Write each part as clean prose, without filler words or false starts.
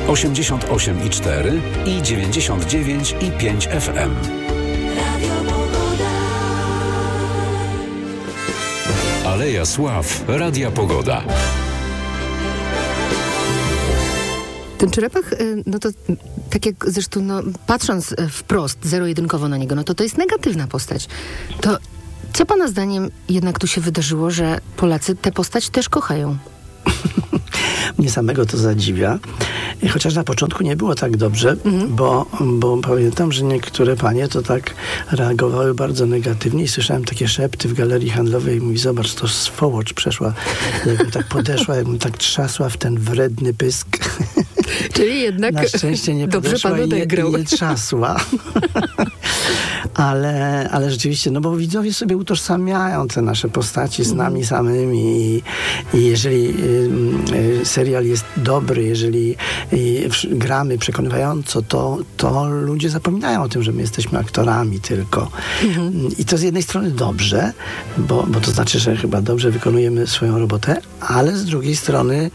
88,4 i 99,5 FM. Aleja Sław Radia Pogoda. Ten Czerepach, no to tak jak zresztą, patrząc wprost, zero-jedynkowo na niego, to jest negatywna postać. To co pana zdaniem jednak tu się wydarzyło, że Polacy tę postać też kochają? Mnie samego to zadziwia. Chociaż na początku nie było tak dobrze, bo pamiętam, że niektóre panie to tak reagowały bardzo negatywnie i słyszałem takie szepty w galerii handlowej i mówi, zobacz, to swołocz przeszła. Jakby tak podeszła, jakby tak trzasła w ten wredny pysk. Czyli jednak na szczęście nie podeszła i nie trzasła. Ale rzeczywiście, bo widzowie sobie utożsamiają te nasze postaci z nami samymi i jeżeli serial jest dobry, jeżeli gramy przekonywająco, to ludzie zapominają o tym, że my jesteśmy aktorami tylko. I to z jednej strony dobrze, bo to znaczy, że chyba dobrze wykonujemy swoją robotę, ale z drugiej strony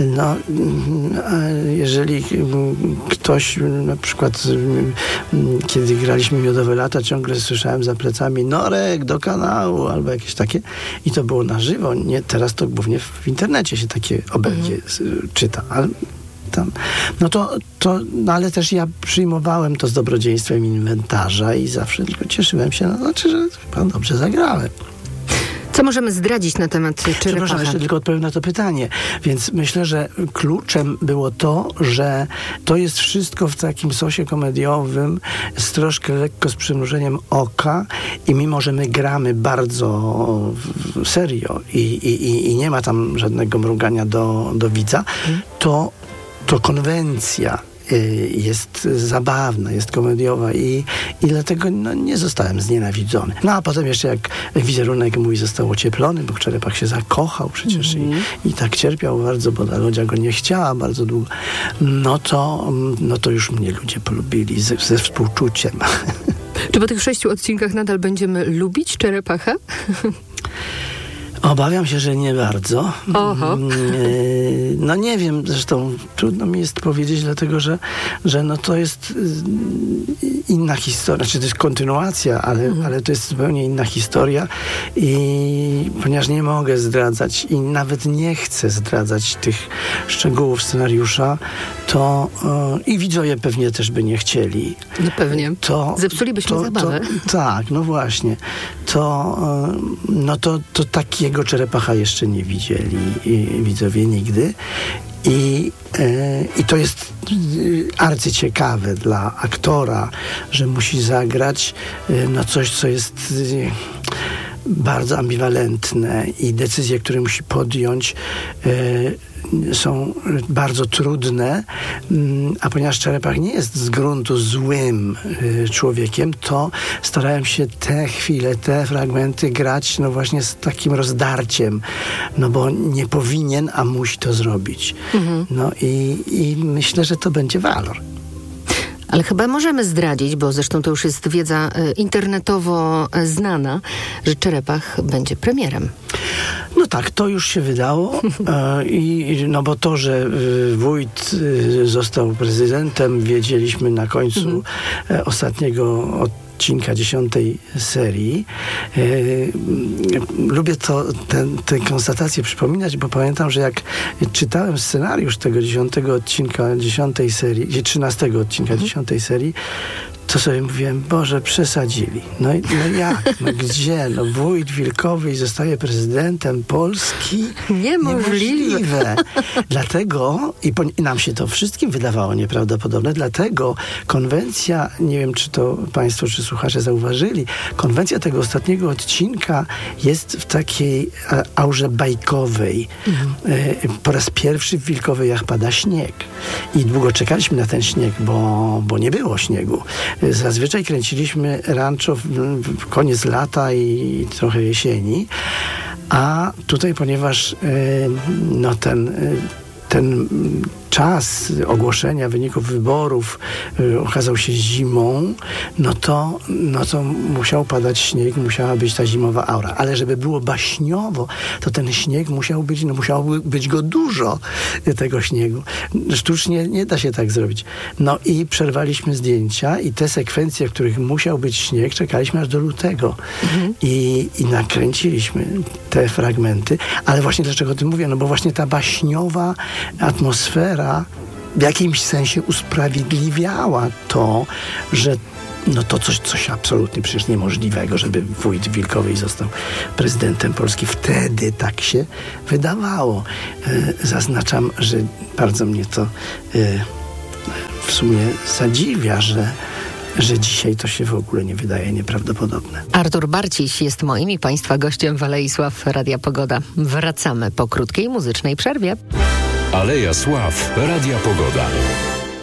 jeżeli ktoś na przykład kiedy graliśmy Miodowe Lata, ciągle słyszałem za plecami Norek do kanału albo jakieś takie i to było na żywo. Nie, teraz to głównie w internecie się takie obelgie czyta. Ale ale też ja przyjmowałem to z dobrodziejstwem inwentarza i zawsze tylko cieszyłem się, że chyba dobrze zagrałem. Co możemy zdradzić na temat Czerepacha? Przepraszam, jeszcze tylko odpowiem na to pytanie. Więc myślę, że kluczem było to, że to jest wszystko w takim sosie komediowym, troszkę lekko z przymrużeniem oka i mimo, że my gramy bardzo serio i nie ma tam żadnego mrugania do widza, to konwencja jest zabawna, jest komediowa i dlatego nie zostałem znienawidzony. A potem jeszcze jak wizerunek mój został ocieplony, bo Czerepach się zakochał przecież i tak cierpiał bardzo, bo ta Lodzia go nie chciała bardzo długo, to już mnie ludzie polubili ze współczuciem. Czy po tych 6 odcinkach nadal będziemy lubić Czerepacha? Obawiam się, że nie bardzo. Oho. Nie wiem, zresztą trudno mi jest powiedzieć, dlatego że to jest inna historia, to jest kontynuacja, ale to jest zupełnie inna historia i ponieważ nie mogę zdradzać i nawet nie chcę zdradzać tych szczegółów scenariusza, to i widzowie pewnie też by nie chcieli. No pewnie. Zepsulibyśmy zabawę. Tak, właśnie. To takiego Czerepacha jeszcze nie widzieli widzowie nigdy. I to jest arcyciekawe dla aktora, że musi zagrać coś, co jest bardzo ambiwalentne i decyzje, które musi podjąć, są bardzo trudne, a ponieważ Czerepach nie jest z gruntu złym człowiekiem, to starałem się te chwile, te fragmenty grać właśnie z takim rozdarciem, bo nie powinien, a musi to zrobić. I myślę, że to będzie walor. Ale chyba możemy zdradzić, bo zresztą to już jest wiedza internetowo znana, że Czerepach będzie premierem. Tak, to już się wydało. Bo to, że wójt został prezydentem, wiedzieliśmy na końcu ostatniego odcinka 10. serii. Lubię tę konstatację przypominać, bo pamiętam, że jak czytałem scenariusz tego 10. odcinka 10. serii, 13. odcinka 10. serii, to sobie mówiłem, Boże, przesadzili. Jak? Gdzie? Wójt Wilkowy zostaje prezydentem Polski? Niemożliwe. Dlatego, i nam się to wszystkim wydawało nieprawdopodobne, dlatego konwencja, nie wiem, czy to państwo, czy słuchacze zauważyli, konwencja tego ostatniego odcinka jest w takiej aurze bajkowej. Po raz pierwszy w Wilkowyjach pada śnieg. I długo czekaliśmy na ten śnieg, bo nie było śniegu. Zazwyczaj kręciliśmy rancho w koniec lata i trochę jesieni, a tutaj, ponieważ czas ogłoszenia wyników wyborów okazał się zimą, no to musiał padać śnieg, musiała być ta zimowa aura. Ale żeby było baśniowo, to ten śnieg musiał być go dużo, tego śniegu. Sztucznie nie da się tak zrobić. No i przerwaliśmy zdjęcia i te sekwencje, w których musiał być śnieg, czekaliśmy aż do lutego. I nakręciliśmy te fragmenty. Ale właśnie dlaczego o tym mówię? No bo właśnie ta baśniowa atmosfera w jakimś sensie usprawiedliwiała to, że to coś absolutnie przecież niemożliwego, żeby wójt Wilkowej został prezydentem Polski. Wtedy tak się wydawało. Zaznaczam, że bardzo mnie to w sumie zadziwia, że dzisiaj to się w ogóle nie wydaje nieprawdopodobne. Artur Barciś jest moim i Państwa gościem w Alei Sław Radia Pogoda. Wracamy po krótkiej muzycznej przerwie. Aleja Sław Radia Pogoda.